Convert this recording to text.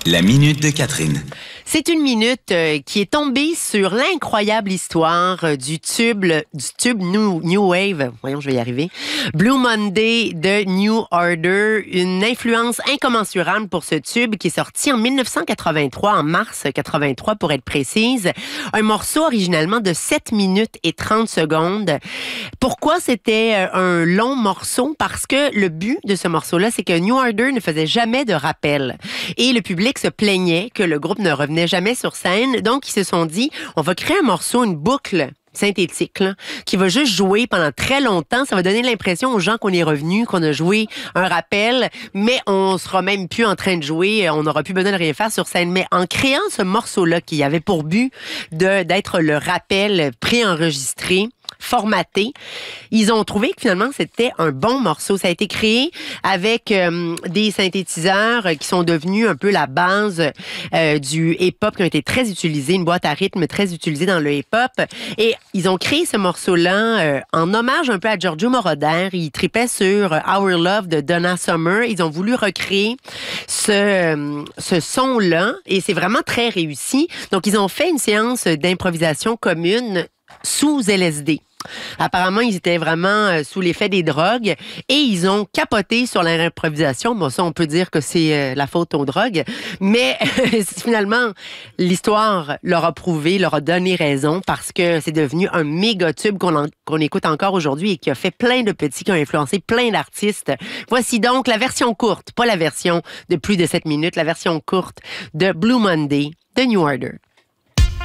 La minute de Catherine. C'est une minute qui est tombée sur l'incroyable histoire du tube New Wave. Voyons, je vais y arriver. Blue Monday de New Order. Une influence incommensurable pour ce tube qui est sorti en 1983, en mars 83 pour être précise. Un morceau originalement de 7 minutes et 30 secondes. Pourquoi c'était un long morceau? Parce que le but de ce morceau-là, c'est que New Order ne faisait jamais de rappel. Et le public se plaignait que le groupe ne revenait jamais sur scène. Donc, ils se sont dit, on va créer un morceau, une boucle synthétique, là, qui va juste jouer pendant très longtemps. Ça va donner l'impression aux gens qu'on est revenu, qu'on a joué un rappel, mais on sera même plus en train de jouer. On n'aura plus besoin de rien faire sur scène. Mais en créant ce morceau-là, qui avait pour but d'être le rappel préenregistré, formaté, ils ont trouvé que finalement c'était un bon morceau. Ça a été créé avec des synthétiseurs qui sont devenus un peu la base du hip-hop, qui ont été très utilisés, une boîte à rythme très utilisée dans le hip-hop. Et ils ont créé ce morceau-là en hommage un peu à Giorgio Moroder. Ils tripaient sur Our Love de Donna Summer. Ils ont voulu recréer ce son-là et c'est vraiment très réussi. Donc ils ont fait une séance d'improvisation commune sous LSD. Apparemment, ils étaient vraiment sous l'effet des drogues et ils ont capoté sur leur improvisation. Bon, ça, on peut dire que c'est la faute aux drogues, mais finalement, l'histoire leur a prouvé, leur a donné raison parce que c'est devenu un méga tube qu'on écoute encore aujourd'hui et qui a fait plein de petits, qui ont influencé plein d'artistes. Voici donc la version courte, pas la version de plus de 7 minutes, la version courte de Blue Monday de New Order.